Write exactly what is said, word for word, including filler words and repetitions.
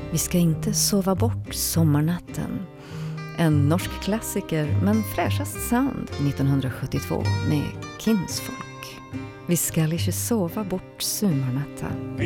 Vi ska inte sova bort sommarnatten. En norsk klassiker men fräschast sound nittonhundrasjuttiotvå med Kinsfolk. Vi ska inte sova bort sommarnatten.